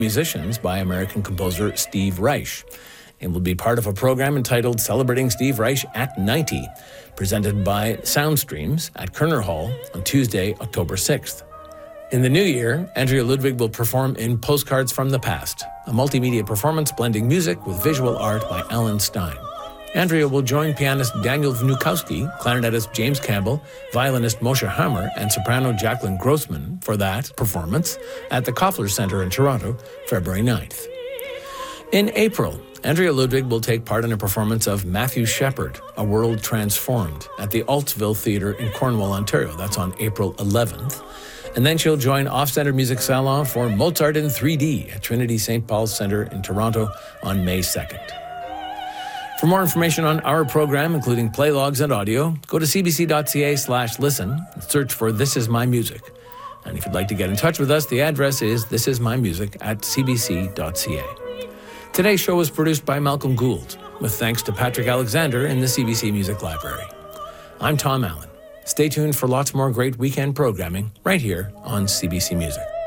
musicians by American composer Steve Reich. It will be part of a program entitled Celebrating Steve Reich at 90, presented by Soundstreams at Kerner Hall on Tuesday, October 6th. In the new year, Andrea Ludwig will perform in Postcards from the Past, a multimedia performance blending music with visual art by Alan Stein. Andrea will join pianist Daniel Vnukowski, clarinetist James Campbell, violinist Moshe Hammer, and soprano Jacqueline Grossman for that performance at the Koffler Center in Toronto, February 9th. In April, Andrea Ludwig will take part in a performance of Matthew Shepard, A World Transformed, at the Altsville Theatre in Cornwall, Ontario. That's on April 11th. And then she'll join Off-Center Music Salon for Mozart in 3D at Trinity St. Paul's Centre in Toronto on May 2nd. For more information on our program, including play logs and audio, go to cbc.ca/listen and search for This Is My Music. And if you'd like to get in touch with us, the address is thisismymusic@cbc.ca. Today's show was produced by Malcolm Gould, with thanks to Patrick Alexander in the CBC Music Library. I'm Tom Allen. Stay tuned for lots more great weekend programming right here on CBC Music.